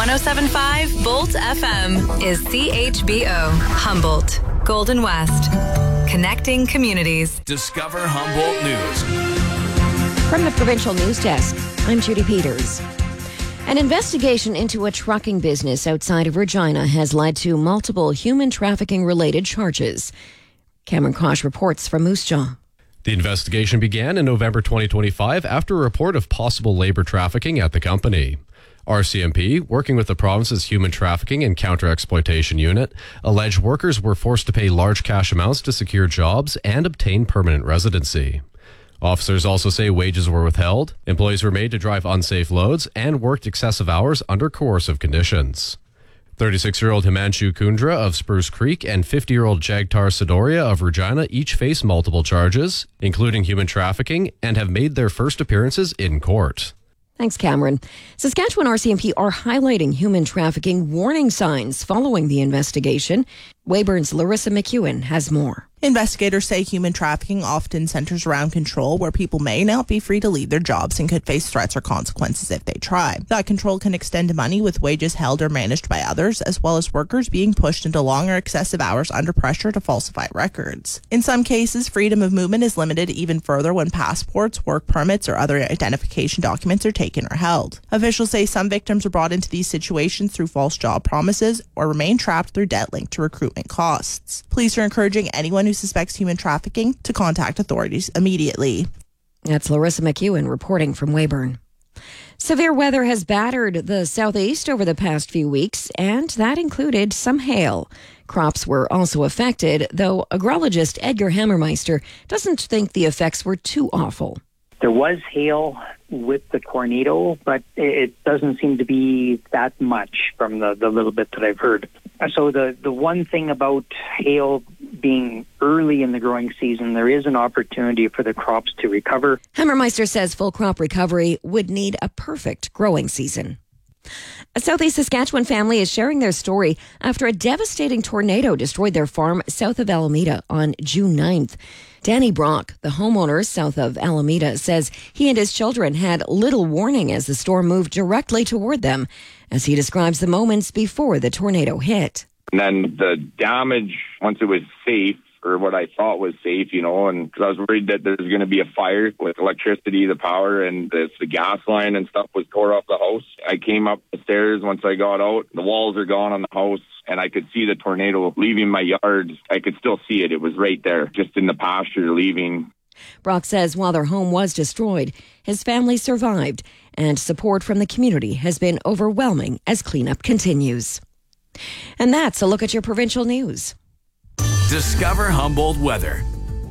107.5 Bolt FM is CHBO, Humboldt, Golden West. Connecting communities. Discover Humboldt News. From the Provincial News Desk, I'm Judy Peters. An investigation into a trucking business outside of Regina has led to multiple human trafficking-related charges. Cameron Kosh reports from Moose Jaw. The investigation began in November 2025 after a report of possible labor trafficking at the company. RCMP, working with the province's Human Trafficking and Counter-Exploitation Unit, alleged workers were forced to pay large cash amounts to secure jobs and obtain permanent residency. Officers also say wages were withheld, employees were made to drive unsafe loads, and worked excessive hours under coercive conditions. 36-year-old Himanshu Kundra of Spruce Creek and 50-year-old Jagtar Sidoria of Regina each face multiple charges, including human trafficking, and have made their first appearances in court. Thanks, Cameron. Saskatchewan RCMP are highlighting human trafficking warning signs following the investigation. Weyburn's Larissa McEwen has more. Investigators say human trafficking often centers around control, where people may not be free to leave their jobs and could face threats or consequences if they try. That control can extend to money, with wages held or managed by others, as well as workers being pushed into long or excessive hours under pressure to falsify records. In some cases, freedom of movement is limited even further when passports, work permits, or other identification documents are taken or held. Officials say some victims are brought into these situations through false job promises or remain trapped through debt linked to recruitment costs. Police are encouraging anyone who suspects human trafficking to contact authorities immediately. That's Larissa McEwen reporting from Weyburn. Severe weather has battered the southeast over the past few weeks, and that included some hail. Crops were also affected, though agrologist Edgar Hammermeister doesn't think the effects were too awful. There was hail with the tornado, but it doesn't seem to be that much from the little bit that I've heard. So the one thing about hail being early in the growing season, there is an opportunity for the crops to recover. Hammermeister says full crop recovery would need a perfect growing season. A Southeast Saskatchewan family is sharing their story after a devastating tornado destroyed their farm south of Alameda on June 9th. Danny Brock, the homeowner south of Alameda, says he and his children had little warning as the storm moved directly toward them, as he describes the moments before the tornado hit. And then the damage, once it was safe, or what I thought was safe, and because I was worried that there's going to be a fire with electricity, the power, and the gas line and stuff was tore off the house. I came up the stairs once I got out. The walls are gone on the house, and I could see the tornado leaving my yard. I could still see it. It was right there, just in the pasture leaving. Brock says while their home was destroyed, his family survived, and support from the community has been overwhelming as cleanup continues. And that's a look at your provincial news. Discover Humboldt weather.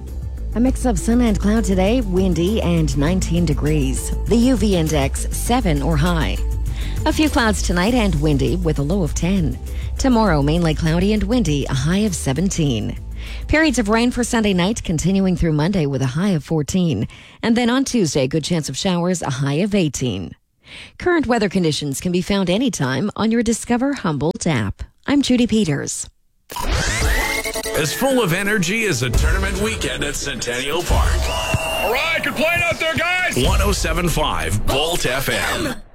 A mix of sun and cloud today, windy and 19 degrees. The UV index 7 or high. A few clouds tonight and windy with a low of 10. Tomorrow mainly cloudy and windy, a high of 17. Periods of rain for Sunday night continuing through Monday with a high of 14. And then on Tuesday, good chance of showers, a high of 18. Current weather conditions can be found anytime on your Discover Humboldt app. I'm Judy Peters. As full of energy as a tournament weekend at Centennial Park. All right, good playing out there, guys. 107.5 Bolt FM.